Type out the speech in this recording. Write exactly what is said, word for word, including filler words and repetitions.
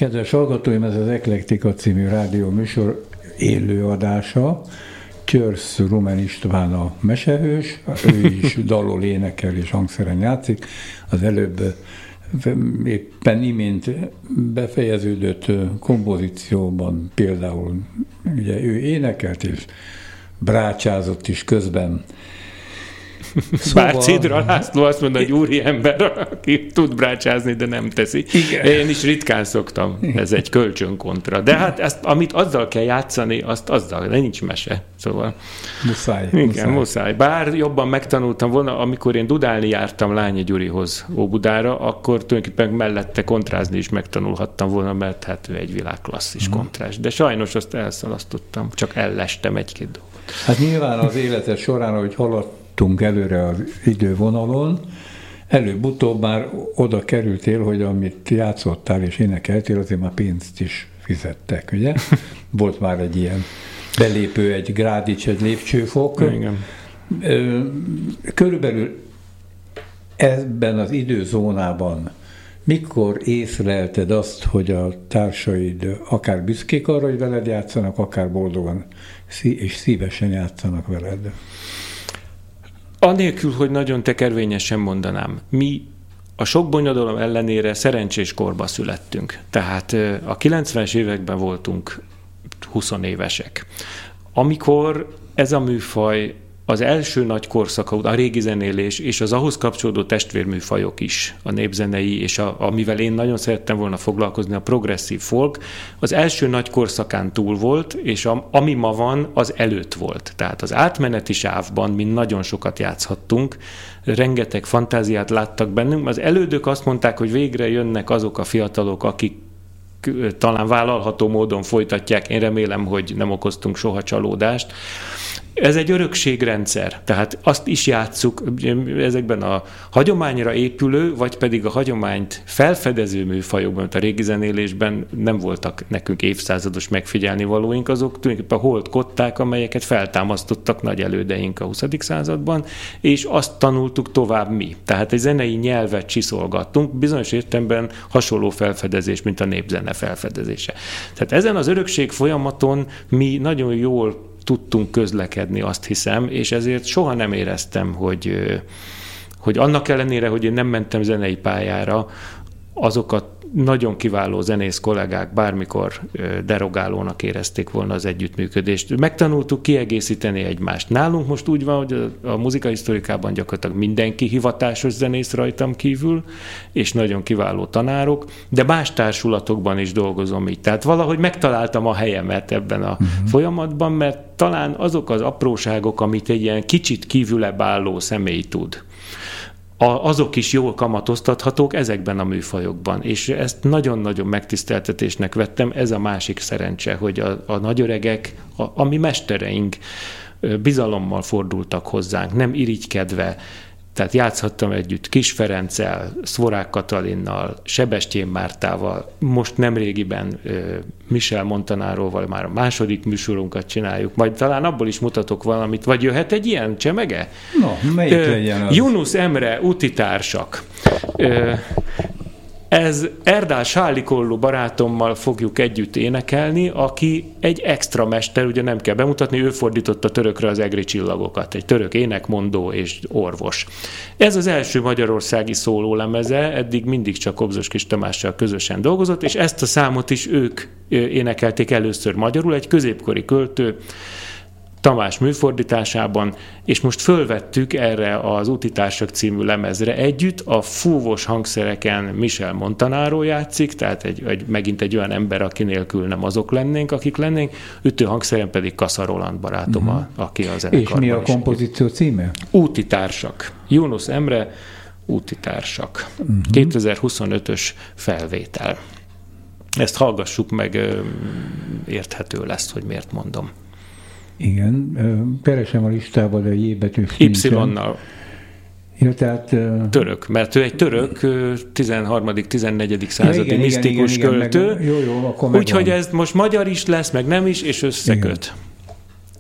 Kedves hallgatóim, ez az Eklektika című rádió műsor élőadása. Csörsz Rumen István a mesehős, ő is dalol, énekel és hangszeren játszik. Az előbb éppen imént befejeződött kompozícióban például ugye ő énekelt és brácsázott is közben. Szóval... Bár Cédra László azt mondta, hogy úri ember, aki tud brácsázni, de nem teszi. Igen. Én is ritkán szoktam, ez egy kölcsönkontra. De hát ezt, amit azzal kell játszani, azt azzal, de nincs mese. Szóval... Muszáj. Igen, muszáj. muszáj. Bár jobban megtanultam volna, amikor én dudálni jártam Lányi Gyurihoz Óbudára, akkor tulajdonképpen mellette kontrázni is megtanulhattam volna, mert hát ő egy világklasszis hmm. kontrás. De sajnos azt elszalasztottam, csak ellestem egy-két dolgot. Hát nyilván az életed során, ahogy haladt, előre az idővonalon, előbb-utóbb már oda kerültél, hogy amit játszottál és énekeltél, azért már pénzt is fizettek, ugye? Volt már egy ilyen belépő, egy grádics, egy lépcsőfok. Igen. Körülbelül ebben az időzónában mikor észlelted azt, hogy a társaid akár büszkék arra, hogy veled játszanak, akár boldogan és szívesen játszanak veled? Anélkül, hogy nagyon tekervényesen mondanám, mi a sok bonyodalom ellenére szerencsés korba születtünk. Tehát a kilencvenes években voltunk huszonévesek. Amikor ez a műfaj az első nagy korszaka, a régi zenélés és az ahhoz kapcsolódó testvérműfajok is, a népzenei, és a, amivel én nagyon szerettem volna foglalkozni, a progresszív folk, az első nagy korszakán túl volt, és a, ami ma van, az előtt volt. Tehát az átmeneti sávban mi nagyon sokat játszhattunk, rengeteg fantáziát láttak bennünk. Az elődök azt mondták, hogy végre jönnek azok a fiatalok, akik talán vállalható módon folytatják, én remélem, hogy nem okoztunk soha csalódást. Ez egy örökségrendszer, tehát azt is játsszuk ezekben a hagyományra épülő, vagy pedig a hagyományt felfedező műfajokban, mert a régi zenélésben nem voltak nekünk évszázados megfigyelni valóink, azok tulajdonképpen holt kották, amelyeket feltámasztottak nagy elődeink a huszadik században, és azt tanultuk tovább mi. Tehát egy zenei nyelvet csiszolgattunk, bizonyos értelemben hasonló felfedezés, mint a népzene felfedezése. Tehát ezen az örökség folyamaton mi nagyon jól tudtunk közlekedni, azt hiszem, és ezért soha nem éreztem, hogy, hogy annak ellenére, hogy én nem mentem zenei pályára, azokat nagyon kiváló zenész kollégák bármikor derogálónak érezték volna az együttműködést. Megtanultuk kiegészíteni egymást. Nálunk most úgy van, hogy a muzikahisztorikában gyakorlatilag mindenki hivatásos zenész rajtam kívül, és nagyon kiváló tanárok, de más társulatokban is dolgozom így. Tehát valahogy megtaláltam a helyemet ebben a uh-huh. folyamatban, mert talán azok az apróságok, amit egy ilyen kicsit kívülebb álló személy tud, azok is jól kamatoztathatók ezekben a műfajokban, és ezt nagyon-nagyon megtiszteltetésnek vettem, ez a másik szerencse, hogy a, a nagyöregek, a, a mi mestereink bizalommal fordultak hozzánk, nem irigykedve, tehát játszhattam együtt Kis Ferenccel, Szvorák Katalinnal, Sebestyén Mártával, most nemrégiben Michel Montanáróval már a második műsorunkat csináljuk, majd talán abból is mutatok valamit, vagy jöhet egy ilyen csemege? No, melyik Ö, legyen az? Yunus Emre, Útitársak. Ö, Ez Erdál Sállikolló barátommal fogjuk együtt énekelni, aki egy extra mester, ugye nem kell bemutatni, ő fordította törökre az egri csillagokat, egy török énekmondó és orvos. Ez az első magyarországi szólólemeze, eddig mindig csak Kobzos Kis Tamással közösen dolgozott, és ezt a számot is ők énekelték először magyarul, egy középkori költő, Tamás műfordításában, és most fölvettük erre az Útitársak című lemezre együtt, a fúvós hangszereken Michel Montanaro játszik, tehát egy, egy, megint egy olyan ember, aki nélkül nem azok lennénk, akik lennénk, ütő hangszeren pedig Kassa Roland barátom, uh-huh. a, aki a zenekarban. És mi a kompozíció címe? Útitársak. Yunus Emre, Útitársak. Uh-huh. kétezer-huszonötös felvétel. Ezt hallgassuk meg, érthető lesz, hogy miért mondom. Igen, keresem a listában, de J betűs Y-nal. Ja, tehát, török, mert ő egy török tizenharmadik-tizennegyedik századi ja, igen, misztikus igen, igen, költő. Igen, meg, jó, jó, akkor úgyhogy ez most magyar is lesz, meg nem is, és összeköt. Igen.